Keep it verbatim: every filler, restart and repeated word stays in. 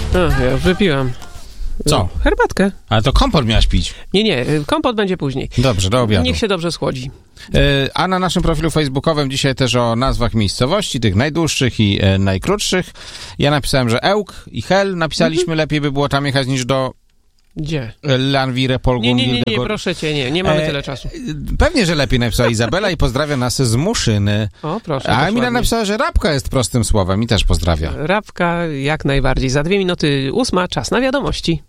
Ach, ja już wypiłam. Co? Herbatkę. Ale to kompot miałaś pić. Nie, nie, kompot będzie później. Dobrze, do obiadu. Niech się dobrze schłodzi. A na naszym profilu facebookowym dzisiaj też o nazwach miejscowości, tych najdłuższych i e, najkrótszych. Ja napisałem, że Ełk i Hel napisaliśmy, mhm. lepiej by było tam jechać niż do... Gdzie? Lanwire, Polgun, Nie, nie, nie, nie, proszę cię, nie, nie mamy e, tyle czasu. Pewnie, że lepiej napisała Izabela i pozdrawia nas z Muszyny. O, proszę. A Emila napisała, że Rabka jest prostym słowem i też pozdrawia. Rabka jak najbardziej. Za dwie minuty ósma, czas na wiadomości.